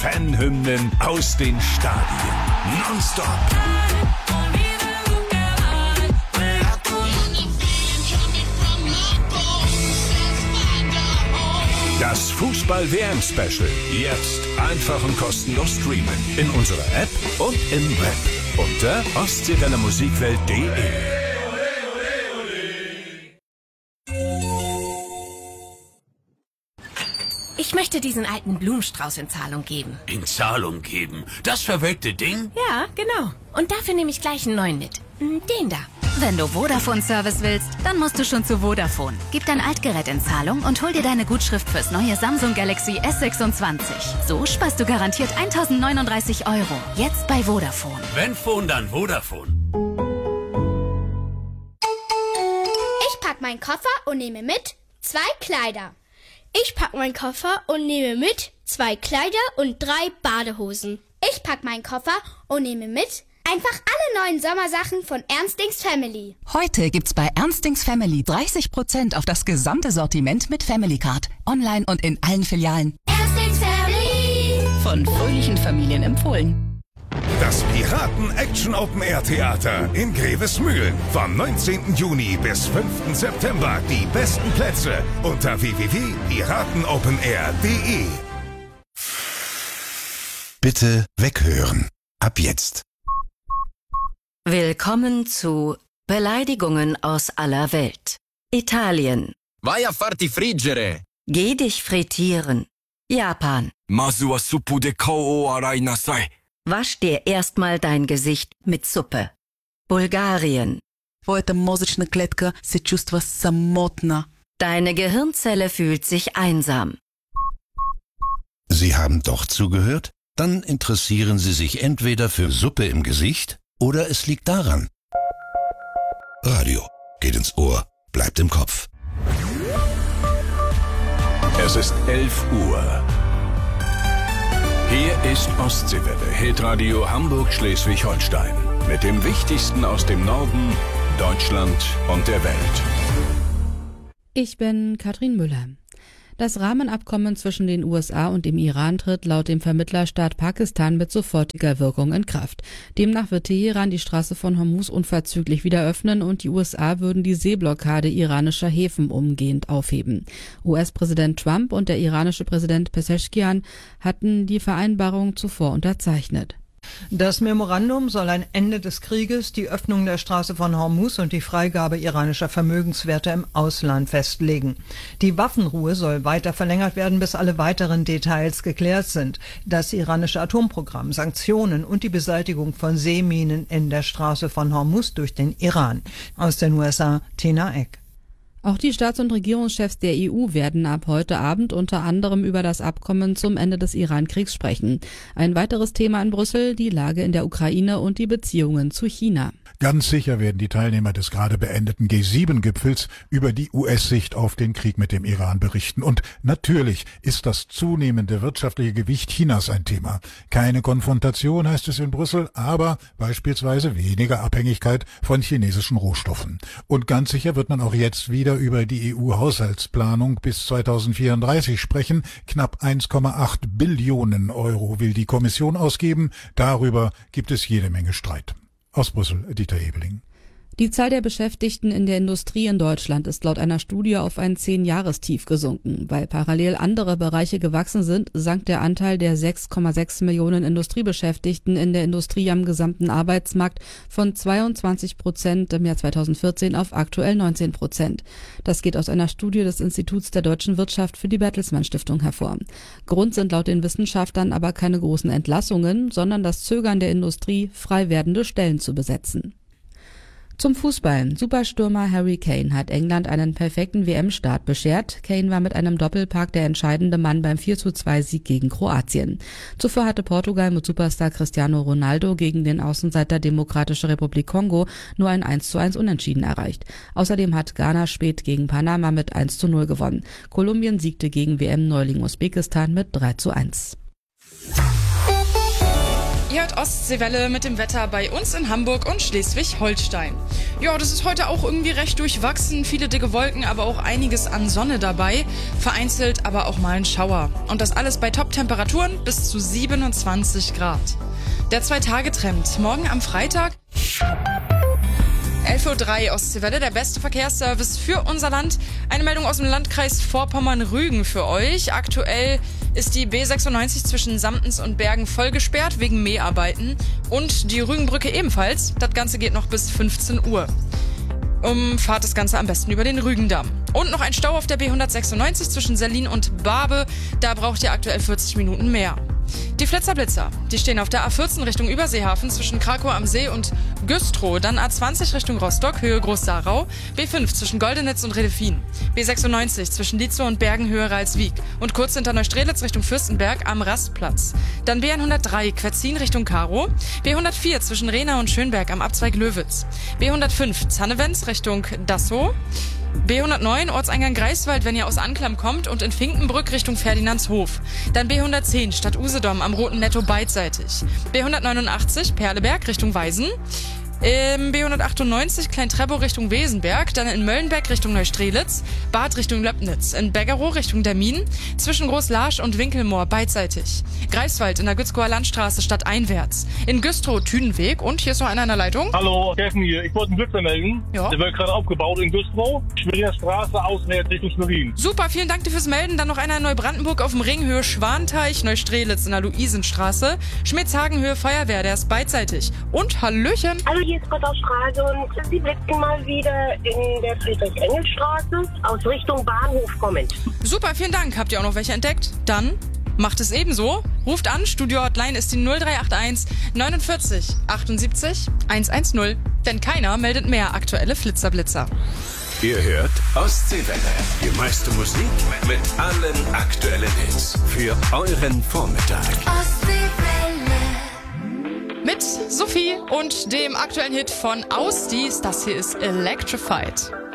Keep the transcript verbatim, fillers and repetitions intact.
Fanhymnen aus den Stadien. Nonstop. Das Fußball-W M-Special. Jetzt einfach und kostenlos streamen. In unserer App und im Web. Unter ostseewelle musikwelt punkt de. Ich möchte diesen alten Blumenstrauß in Zahlung geben. In Zahlung geben? Das verwelkte Ding? Ja, genau. Und dafür nehme ich gleich einen neuen mit. Den da. Wenn du Vodafone-Service willst, dann musst du schon zu Vodafone. Gib dein Altgerät in Zahlung und hol dir deine Gutschrift fürs neue Samsung Galaxy S sechsundzwanzig. So sparst du garantiert eintausendneununddreißig Euro. Jetzt bei Vodafone. Wenn Phone, dann Vodafone. Ich pack meinen Koffer und nehme mit zwei Kleider. Ich pack meinen Koffer und nehme mit zwei Kleider und drei Badehosen. Ich pack meinen Koffer und nehme mit einfach alle neuen Sommersachen von Ernstings Family. Heute gibt's bei Ernstings Family dreißig Prozent auf das gesamte Sortiment mit Family Card. Online und in allen Filialen. Ernstings Family. Von fröhlichen Familien empfohlen. Das Piraten-Action-Open-Air-Theater in Grevesmühlen. Vom neunzehnten Juni bis fünften September. Die besten Plätze unter w w w punkt piratenopenair punkt de. Bitte weghören. Ab jetzt. Willkommen zu Beleidigungen aus aller Welt. Italien. Vai a farti friggere. Geh dich frittieren. Japan. Masu wa suppu de kao o arai nasai. Wasch dir erstmal dein Gesicht mit Suppe. Bulgarien. Твоята мозъчна клетка се чувства самотна. Deine Gehirnzelle fühlt sich einsam. Sie haben doch zugehört? Dann interessieren Sie sich entweder für Suppe im Gesicht oder es liegt daran. Radio geht ins Ohr, bleibt im Kopf. Es ist elf Uhr. Hier ist Ostseewelle, Hitradio Hamburg-Schleswig-Holstein. Mit dem Wichtigsten aus dem Norden, Deutschland und der Welt. Ich bin Katrin Müller. Das Rahmenabkommen zwischen den U S A und dem Iran tritt laut dem Vermittlerstaat Pakistan mit sofortiger Wirkung in Kraft. Demnach wird Teheran die Straße von Hormuz unverzüglich wieder öffnen und die U S A würden die Seeblockade iranischer Häfen umgehend aufheben. U S-Präsident Trump und der iranische Präsident Pezeshkian hatten die Vereinbarung zuvor unterzeichnet. Das Memorandum soll ein Ende des Krieges, die Öffnung der Straße von Hormuz und die Freigabe iranischer Vermögenswerte im Ausland festlegen. Die Waffenruhe soll weiter verlängert werden, bis alle weiteren Details geklärt sind. Das iranische Atomprogramm, Sanktionen und die Beseitigung von Seeminen in der Straße von Hormuz durch den Iran. Aus den U S A, Tina Eck. Auch die Staats- und Regierungschefs der E U werden ab heute Abend unter anderem über das Abkommen zum Ende des Iran-Kriegs sprechen. Ein weiteres Thema in Brüssel, die Lage in der Ukraine und die Beziehungen zu China. Ganz sicher werden die Teilnehmer des gerade beendeten G sieben Gipfels über die U S-Sicht auf den Krieg mit dem Iran berichten. Und natürlich ist das zunehmende wirtschaftliche Gewicht Chinas ein Thema. Keine Konfrontation, heißt es in Brüssel, aber beispielsweise weniger Abhängigkeit von chinesischen Rohstoffen. Und ganz sicher wird man auch jetzt wieder über die E U-Haushaltsplanung bis zweitausendvierunddreißig sprechen. Knapp eins Komma acht Billionen Euro will die Kommission ausgeben. Darüber gibt es jede Menge Streit. Aus Brüssel, Dieter Ebeling. Die Zahl der Beschäftigten in der Industrie in Deutschland ist laut einer Studie auf ein Zehn-Jahrestief gesunken. Weil parallel andere Bereiche gewachsen sind, sank der Anteil der sechs Komma sechs Millionen Industriebeschäftigten in der Industrie am gesamten Arbeitsmarkt von zweiundzwanzig Prozent im Jahr zweitausendvierzehn auf aktuell neunzehn Prozent. Das geht aus einer Studie des Instituts der deutschen Wirtschaft für die Bertelsmann Stiftung hervor. Grund sind laut den Wissenschaftlern aber keine großen Entlassungen, sondern das Zögern der Industrie, frei werdende Stellen zu besetzen. Zum Fußball. Superstürmer Harry Kane hat England einen perfekten W M-Start beschert. Kane war mit einem Doppelpack der entscheidende Mann beim vier zu zwei Sieg gegen Kroatien. Zuvor hatte Portugal mit Superstar Cristiano Ronaldo gegen den Außenseiter Demokratische Republik Kongo nur ein eins zu eins Unentschieden erreicht. Außerdem hat Ghana spät gegen Panama mit eins zu null gewonnen. Kolumbien siegte gegen W M-Neuling Usbekistan mit drei zu eins. Ihr hört Ostseewelle mit dem Wetter bei uns in Hamburg und Schleswig-Holstein. Ja, das ist heute auch irgendwie recht durchwachsen. Viele dicke Wolken, aber auch einiges an Sonne dabei. Vereinzelt aber auch mal ein Schauer. Und das alles bei Top-Temperaturen bis zu siebenundzwanzig Grad. Der Zwei-Tage-Trend. Morgen am Freitag elf Uhr drei Ostseewelle, der beste Verkehrsservice für unser Land. Eine Meldung aus dem Landkreis Vorpommern-Rügen für euch. Aktuell ist die B sechsundneunzig zwischen Samtens und Bergen voll gesperrt wegen Mäharbeiten. Und die Rügenbrücke ebenfalls. Das Ganze geht noch bis fünfzehn Uhr. Umfahrt das Ganze am besten über den Rügendamm. Und noch ein Stau auf der B hundertsechsundneunzig zwischen Sellin und Barbe. Da braucht ihr aktuell vierzig Minuten mehr. Die Flitzerblitzer, die stehen auf der A vierzehn Richtung Überseehafen zwischen Krakau am See und Güstrow, dann A zwanzig Richtung Rostock, Höhe Groß-Sarau, B fünf zwischen Goldenitz und Redefin, B sechsundneunzig zwischen Dietzow und Bergen, Höhe Ralswiek und kurz hinter Neustrelitz Richtung Fürstenberg am Rastplatz. Dann B hundertdrei Quetzin Richtung Karow, B hundertvier zwischen Rehna und Schönberg am Abzweig Löwitz, B hundertfünf Zannewenz Richtung Dassow, B hundertneun Ortseingang Greifswald, wenn ihr aus Anklam kommt und in Finkenbrück Richtung Ferdinandshof. Dann B hundertzehn Stadt Usedom am Roten Netto beidseitig. B hundertneunundachtzig Perleberg Richtung Weisen. Ähm, B hundertachtundneunzig Klein-Treppow Richtung Wesenberg, dann in Möllenbeck Richtung Neustrelitz, Bad Richtung Löbnitz, in Beggerow Richtung Dermin, zwischen Großlarsch und Winkelmoor beidseitig. Greifswald in der Gützkower Landstraße stadteinwärts, in Güstrow Tüdenweg und hier ist noch einer in der Leitung. Hallo, Steffen hier. Ich wollte einen Blitzer melden. Ja. Der wird gerade aufgebaut in Güstrow, Schweriner Straße, auswärts Richtung Schwerin. Super, vielen Dank dir fürs Melden. Dann noch einer in Neubrandenburg auf dem Ring, Höhe Schwanteich, Neustrelitz in der Luisenstraße, Schmitzhagen Höhe Feuerwehr, der ist beidseitig. Und Hallöchen. Hallo, hier ist Gott auf Straße und Sie blitzen mal wieder in der Friedrich-Engels-Straße aus Richtung Bahnhof kommend. Super, vielen Dank. Habt ihr auch noch welche entdeckt? Dann macht es ebenso. Ruft an, Studio-Hotline ist die null drei acht eins neunundvierzig achtundsiebzig hundertzehn. Denn keiner meldet mehr aktuelle Flitzerblitzer. Ihr hört Ostseewelle. Die meiste Musik mit allen aktuellen Hits. Für euren Vormittag. Mit Sophie und dem aktuellen Hit von Ausdies. Das hier ist Electrified.